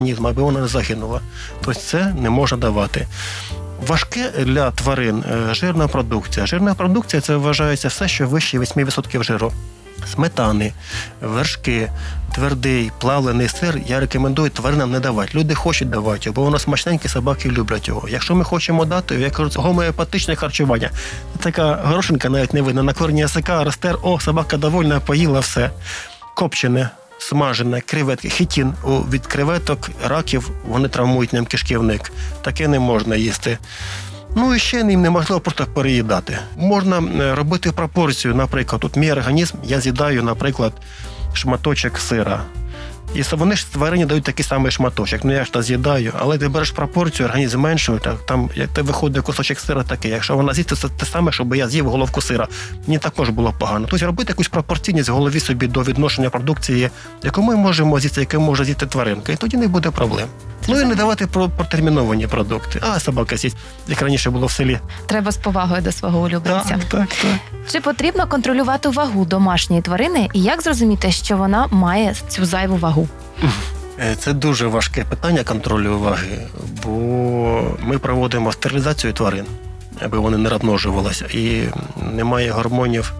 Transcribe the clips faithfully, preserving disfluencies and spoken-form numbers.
аби вона не загинула. Тобто це не можна давати. Важке для тварин жирна продукція. Жирна продукція – це вважається все, що вище вісім відсотків жиру. Сметани, вершки, твердий, плавлений сир я рекомендую тваринам не давати. Люди хочуть давати його, бо воно смачненьке, собаки люблять його. Якщо ми хочемо дати, я кажу, це гомеопатичне харчування. Така горошинка навіть не видно. На корні язика росте, о, собака довольна, поїла все. Копчене, смажене, креветки, хітін від креветок, раків, вони травмують ним кишківник. Таке не можна їсти. Ну і ще ним неможливо просто переїдати. Можна робити пропорцію, наприклад, тут мій організм, я з'їдаю, наприклад, шматочок сира. І вони ж тварині дають такий самий шматочок. Ну я ж то з'їдаю, але ти береш пропорцію, організм зменшує, так, там, як ти виходить кусочок сира такий. Якщо вона з'їсть, це те саме, щоб я з'їв головку сира. Мені також було погано. Тобто робити якусь пропорційність в голові собі до відношення продукції, яку ми можемо з'їсти, яку може з'їсти тваринка, і тоді не буде проблем. Ну і не давати протерміновані продукти. А собака сість, як раніше було в селі. Треба з повагою до свого улюбленця. Так, так, так. Чи потрібно контролювати вагу домашньої тварини і як зрозуміти, що вона має цю зайву вагу? Це дуже важке питання контролю ваги, бо ми проводимо стерилізацію тварин, аби вони не розмножувалися, і немає гормонів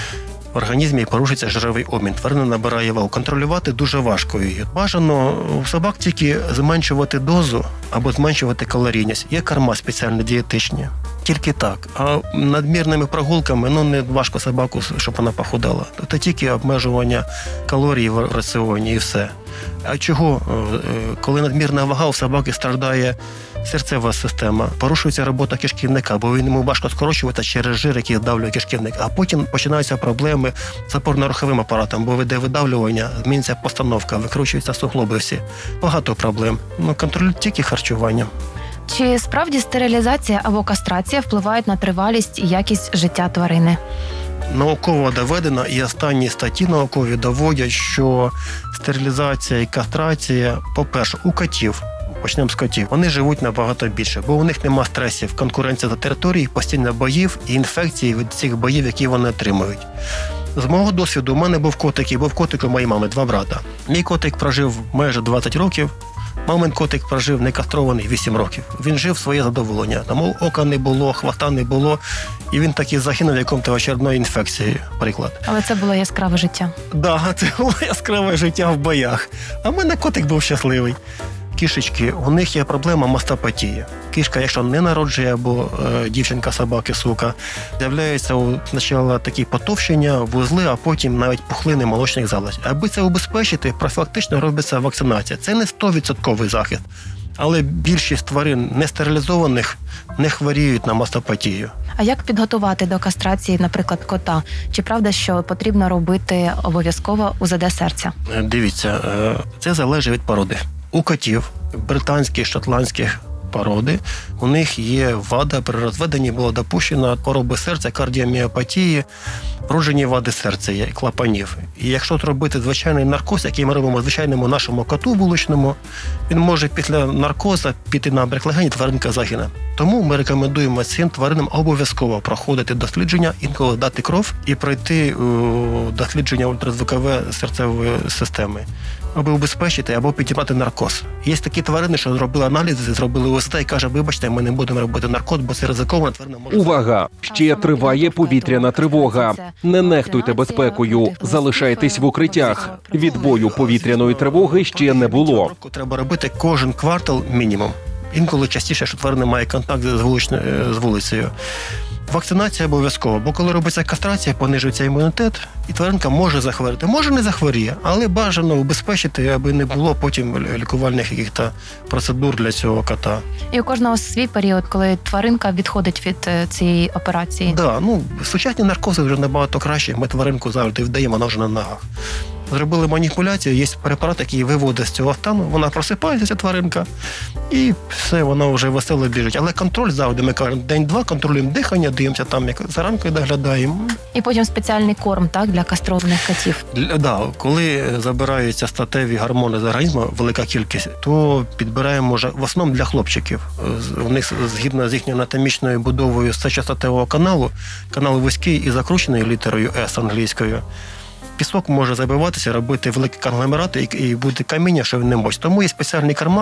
в організмі, і порушується жировий обмін. Тварина набирає вагу. Контролювати дуже важко її. Бажано у собак тільки зменшувати дозу або зменшувати калорійність. Є корма спеціальні дієтичні. Тільки так. А надмірними прогулками, ну, не важко собаку, щоб вона похудала. Це тільки обмежування калорій в раціоні і все. А чого? Коли надмірна вага, у собаки страждає серцева система, порушується робота кишківника, бо він йому важко скорочувати через жир, який здавлює кишківник. А потім починаються проблеми з опорно-руховим апаратом, бо йде видавлювання, зміниться постановка, викручуються суглоби всі. Багато проблем. Ну, контролюють тільки харчування. Чи справді стерилізація або кастрація впливають на тривалість і якість життя тварини? Науково доведено, і останні статті наукові доводять, що стерилізація і кастрація, по-перше, у котів, почнемо з котів, вони живуть набагато більше, бо у них нема стресів, конкуренція за території, постійно боїв і інфекції від цих боїв, які вони отримують. З мого досвіду, у мене був котик, і був котик у моєї мами, два брата. Мій котик прожив майже двадцять років, мамин котик прожив некастрований вісім років. Він жив своє задоволення. Тому ока не було, хвоста не було, і він таки загинув якомусь очередною інфекцією, приклад. Але це було яскраве життя. Так, да, це було яскраве життя в боях. А в мене котик був щасливий. Кішечки, у них є проблема мастопатії. Кішка, якщо не народжує, або е, дівчинка, собаки, сука, з'являються спочатку такі потовщення, вузли, а потім навіть пухлини молочних залоз. Аби це убезпечити, профілактично робиться вакцинація. Це не сто відсотків захист, але більшість тварин нестерилізованих не хворіють на мастопатію. А як підготувати до кастрації, наприклад, кота? Чи правда, що потрібно робити обов'язково у зет де серця? Дивіться, е, це залежить від породи. У котів, британських, шотландських породи, у них є вада, при розведенні було допущено хвороби серця, кардіоміопатії, вроджені вади серця, є, клапанів. І якщо робити звичайний наркоз, який ми робимо звичайному нашому коту вуличному, він може після наркозу піти на брак легені, тваринка загине. Тому ми рекомендуємо цим тваринам обов'язково проходити дослідження, інколи дати кров і пройти дослідження ультразвукове серцевої системи, аби убезпечити або підібрати наркоз. Є такі тварини, що зробили аналізи, зробили УЗД і каже, вибачте, ми не будемо робити наркоз, бо це ризиковано, тварина може... Увага! Ще триває повітряна тривога. Не нехтуйте безпекою, залишайтесь в укриттях. Відбою повітряної тривоги ще не було. Треба робити кожен квартал мінімум. Інколи частіше, що тварина має контакт з, вуличною, з вулицею. Вакцинація обов'язково, бо коли робиться кастрація, понижується імунітет, і тваринка може захворіти. Може не захворіє, але бажано убезпечити, аби не було потім лікувальних якихось процедур для цього кота. І у кожного свій період, коли тваринка відходить від цієї операції? Так, да, ну, сучасні наркози вже набагато краще, ми тваринку завжди вдаємо, вона вже на ногах. Зробили маніпуляцію, є препарат, який виводить з цього стану, вона просипається, ця тваринка, і все, вона вже весело біжить. Але контроль завжди, ми кажемо, день-два, контролюємо дихання, дивимося там, як заранку доглядаємо. І потім спеціальний корм, так, для кастрованих котів? Так, да, коли забираються статеві гормони з організму, велика кількість, то підбираємо вже в основному для хлопчиків. У них, згідно з їхньою анатомічною будовою сечостатевого каналу, канал вузький і закручений літерою С англійською, пісок може забиватися, робити великі конгломерати і, і буде каміння, що він не мось. Тому є спеціальні корма,